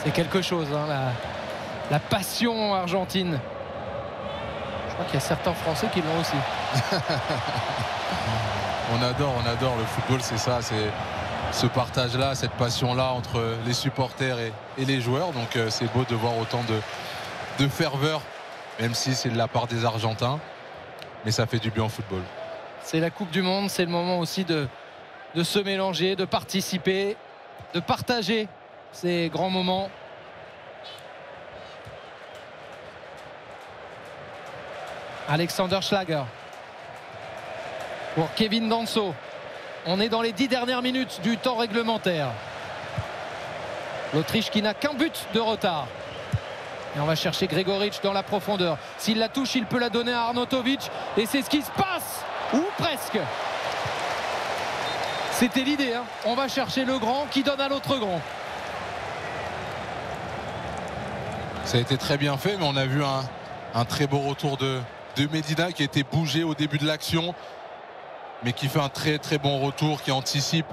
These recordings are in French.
C'est quelque chose, hein, la passion argentine. Je crois qu'il y a certains Français qui l'ont aussi. On adore le football, c'est ça, c'est ce partage-là, cette passion-là entre les supporters et les joueurs. Donc c'est beau de voir autant de ferveur, même si c'est de la part des Argentins. Mais ça fait du bien au football. C'est la Coupe du Monde, c'est le moment aussi de se mélanger, de participer, de partager ces grands moments. Alexander Schlager pour Kevin Danso. On est dans les 10 dernières minutes du temps réglementaire. L'Autriche qui n'a qu'un but de retard. Et on va chercher Gregoric dans la profondeur. S'il la touche, il peut la donner à Arnautovic. Et c'est ce qui se passe. Ou presque. C'était l'idée, hein. On va chercher le grand qui donne à l'autre grand. Ça a été très bien fait, mais on a vu un très beau retour de Medina qui a été bougé au début de l'action, mais qui fait un très très bon retour, qui anticipe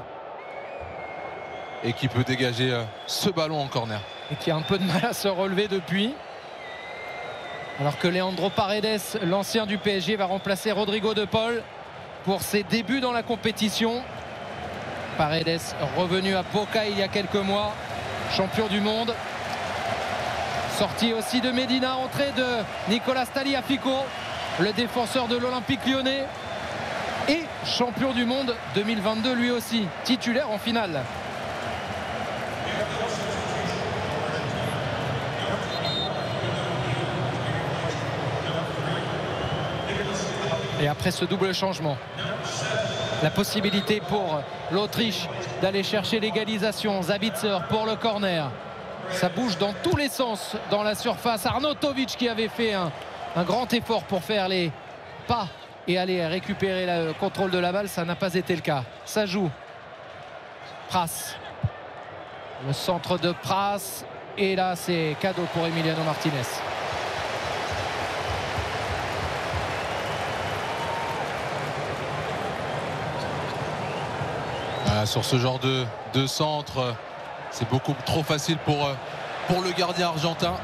et qui peut dégager ce ballon en corner. Et qui a un peu de mal à se relever depuis. Alors que Leandro Paredes, l'ancien du PSG, va remplacer Rodrigo de Paul pour ses débuts dans la compétition. Paredes revenu à Boca il y a quelques mois, champion du monde. Sortie aussi de Medina, entrée de Nicolas Tagliafico, le défenseur de l'Olympique lyonnais et champion du monde 2022 lui aussi, titulaire en finale. Et après ce double changement, la possibilité pour l'Autriche d'aller chercher l'égalisation. Zabitzer pour le corner. Ça bouge dans tous les sens dans la surface. Arnautovic qui avait fait un grand effort pour faire les pas et aller récupérer le contrôle de la balle, ça n'a pas été le cas. Ça joue. Pras. Le centre de Pras. Et là, c'est cadeau pour Emiliano Martinez. Voilà, sur ce genre de centre, c'est beaucoup trop facile pour le gardien argentin.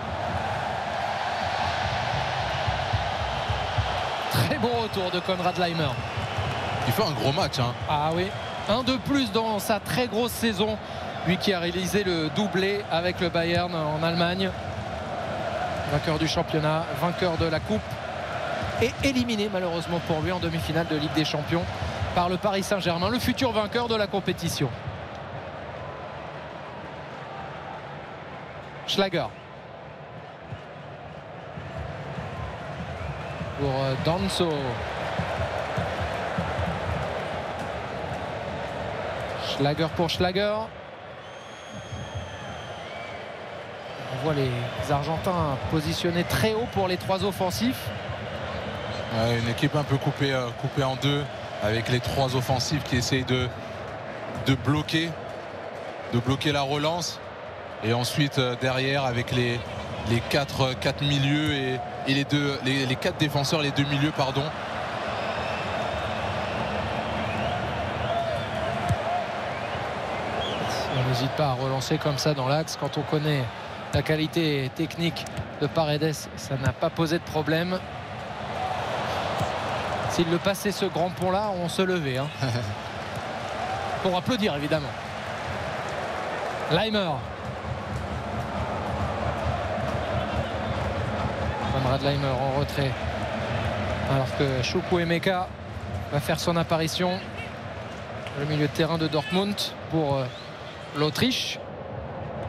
Très bon retour de Konrad Laimer. Il fait un gros match, hein. Ah oui, un de plus dans sa très grosse saison. Lui qui a réalisé le doublé avec le Bayern en Allemagne. Vainqueur du championnat, vainqueur de la Coupe. Et éliminé malheureusement pour lui en demi-finale de Ligue des Champions par le Paris Saint-Germain, le futur vainqueur de la compétition. Schlager. Pour Danso. Schlager pour Schlager. On voit les Argentins positionnés très haut pour les trois offensifs. Ouais, une équipe un peu coupée en deux, avec les trois offensifs qui essayent de bloquer la relance. Et ensuite derrière avec les quatre milieux et les quatre défenseurs, les deux milieux pardon. On n'hésite pas à relancer comme ça dans l'axe quand on connaît la qualité technique de Paredes, ça n'a pas posé de problème. S'il le passait ce grand pont là, on se levait, hein. Pour applaudir évidemment. Laimer. Konrad Laimer en retrait. Alors que Chukwuemeka va faire son apparition. Le milieu de terrain de Dortmund pour l'Autriche.